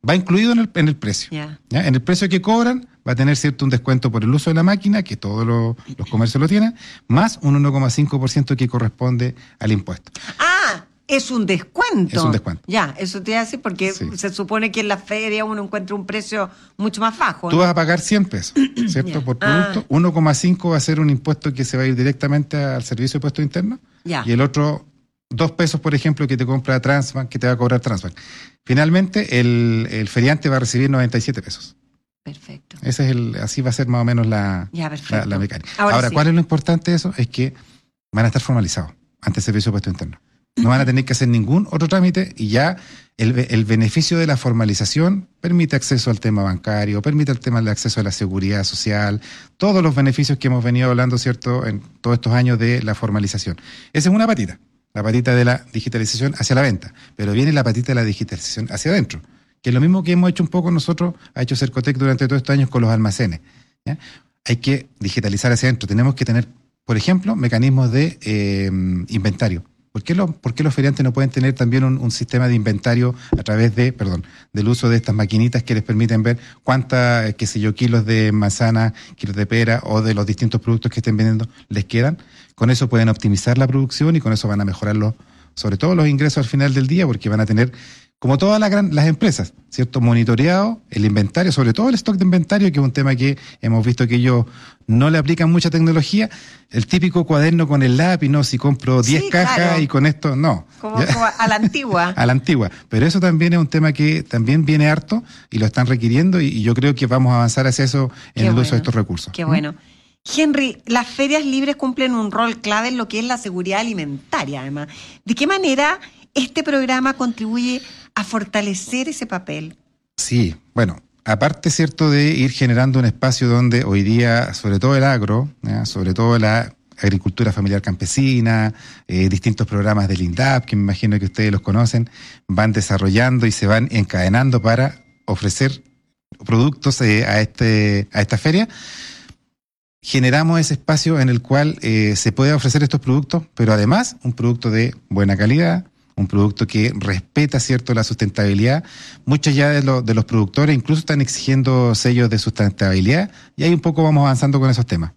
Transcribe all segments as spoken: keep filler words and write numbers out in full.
Va incluido en el, en el precio. Yeah. ¿Ya? En el precio que cobran va a tener cierto un descuento por el uso de la máquina, que todos lo, los comercios lo tienen, más un uno coma cinco por ciento que corresponde al impuesto. Ah, es un descuento. Es un descuento. Ya, eso te iba a decir porque Sí. se supone que en la feria uno encuentra un precio mucho más bajo. Tú ¿no? vas a pagar cien pesos, ¿cierto? Ya. Por producto. Ah. uno coma cinco va a ser un impuesto que se va a ir directamente al servicio de impuesto interno. Ya. Y el otro, dos pesos, por ejemplo, que te compra Transbank, que te va a cobrar Transbank. Finalmente, el, el feriante va a recibir noventa y siete pesos. Perfecto. Ese es el, así va a ser más o menos la, Ya, la, perfecto. la mecánica. Ahora Ahora, sí. ¿cuál es lo importante de eso? Es que van a estar formalizados ante el servicio de impuesto interno. No van a tener que hacer ningún otro trámite y ya el, el beneficio de la formalización permite acceso al tema bancario, permite el tema del acceso a la seguridad social, todos los beneficios que hemos venido hablando, ¿cierto?, en todos estos años de la formalización. Esa es una patita, la patita de la digitalización hacia la venta, pero viene la patita de la digitalización hacia adentro, que es lo mismo que hemos hecho un poco nosotros, ha hecho Cercotec durante todos estos años con los almacenes. ¿Ya? Hay que digitalizar hacia adentro, tenemos que tener, por ejemplo, mecanismos de eh, inventario. ¿Por qué, lo, ¿Por qué los feriantes no pueden tener también un, un sistema de inventario a través de, perdón, del uso de estas maquinitas que les permiten ver cuántas, qué sé yo, kilos de manzana, kilos de pera o de los distintos productos que estén vendiendo les quedan? Con eso pueden optimizar la producción y con eso van a mejorar los, sobre todo los ingresos al final del día, porque van a tener, como todas las, gran, las empresas, ¿cierto?, monitoreado el inventario, sobre todo el stock de inventario, que es un tema que hemos visto que ellos no le aplican mucha tecnología. El típico cuaderno con el lápiz, ¿no? Si compro diez Sí, cajas claro. y con esto, no. Como, como a la antigua. A la antigua. Pero eso también es un tema que también viene harto y lo están requiriendo y, y yo creo que vamos a avanzar hacia eso en Qué el bueno. uso de estos recursos. Qué bueno. Henry, las ferias libres cumplen un rol clave en lo que es la seguridad alimentaria, además. ¿De qué manera este programa contribuye a fortalecer ese papel? Sí, bueno, aparte, cierto, de ir generando un espacio donde hoy día, sobre todo el agro, ¿ya? Sobre todo la agricultura familiar campesina, eh, distintos programas del INDAP, que me imagino que ustedes los conocen, van desarrollando y se van encadenando para ofrecer productos eh, a, este, a esta feria. Generamos ese espacio en el cual eh, se puede ofrecer estos productos, pero además un producto de buena calidad, un producto que respeta, cierto, la sustentabilidad. Muchos ya de, lo, de los productores incluso están exigiendo sellos de sustentabilidad y ahí un poco vamos avanzando con esos temas.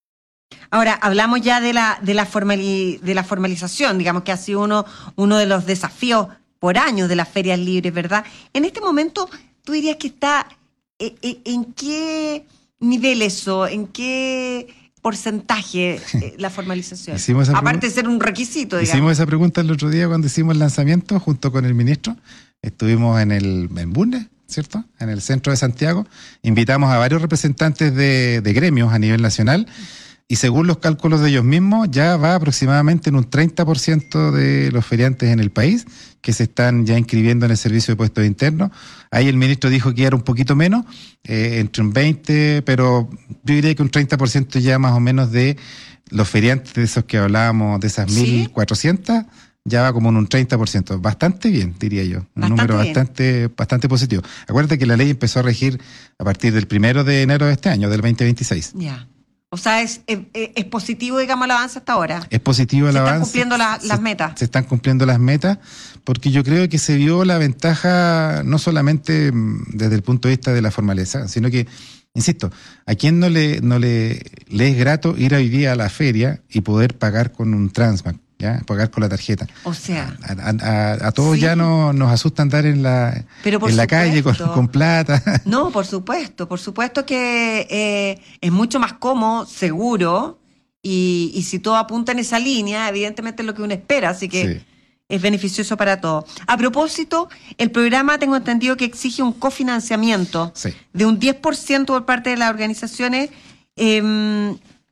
Ahora, hablamos ya de la, de la, formali, de la formalización, digamos que ha sido uno, uno de los desafíos por años de las ferias libres, ¿verdad? En este momento, ¿tú dirías que está eh, eh, en qué nivel eso, en qué porcentaje eh, la formalización? Hicimos esa Aparte pregunta, de ser un requisito, digamos. Hicimos esa pregunta el otro día cuando hicimos el lanzamiento junto con el ministro. Estuvimos en el en Bunde, ¿cierto? En el centro de Santiago. Invitamos a varios representantes de, de gremios a nivel nacional y según los cálculos de ellos mismos ya va aproximadamente en un treinta por ciento de los feriantes en el país que se están ya inscribiendo en el servicio de puestos internos. Ahí el ministro dijo que era un poquito menos, eh, entre un veinte, pero yo diría que un treinta por ciento ya más o menos de los feriantes de esos que hablábamos, de esas ¿Sí? mil cuatrocientas, ya va como en un treinta por ciento. Bastante bien, diría yo. Un Bastante número bien. bastante, bastante positivo. Acuérdate que la ley empezó a regir a partir del primero de enero de este año, del veinte veintiséis. Ya. O sea, es, es, es positivo, digamos, el avance hasta ahora. Es positivo el Se están avance. cumpliendo la- Se- las metas. Se están cumpliendo las metas, porque yo creo que se vio la ventaja no solamente mm, desde el punto de vista de la formaleza, sino que, insisto, ¿a quién no le, no le, le es grato ir hoy día a la feria y poder pagar con un Transbank? ¿Ya? Pagar con la tarjeta. O sea, A, a- a- a todos sí. ya no, nos asusta andar en la, Pero por en la calle con, supuesto. con plata. no, por supuesto, por supuesto que eh, es mucho más cómodo, seguro, y, y si todo apunta en esa línea, evidentemente es lo que uno espera, así que Sí. es beneficioso para todos. A propósito, el programa tengo entendido que exige un cofinanciamiento Sí. de un diez por ciento por parte de las organizaciones eh,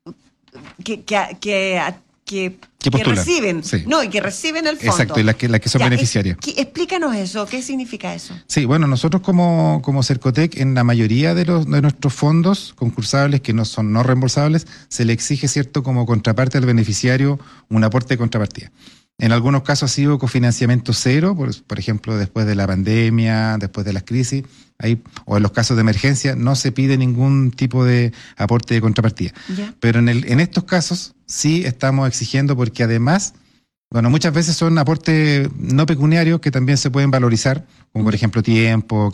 que, que, que, que, Que postulan. reciben, Sí. no, y que reciben el fondo. Exacto, y las que, las que son Ya, beneficiarias. es- que- explícanos eso, ¿qué significa eso? Sí, bueno, nosotros como, como Cercotec, en la mayoría de, los, de nuestros fondos concursables, que no son no reembolsables, se le exige, cierto, como contraparte al beneficiario un aporte de contrapartida. En algunos casos ha sido cofinanciamiento cero, por, por ejemplo, después de la pandemia, después de las crisis, ahí, o en los casos de emergencia, no se pide ningún tipo de aporte de contrapartida. Ya. Pero en, el, en estos casos sí estamos exigiendo, porque además, bueno, muchas veces son aportes no pecuniarios que también se pueden valorizar, como por ejemplo tiempo,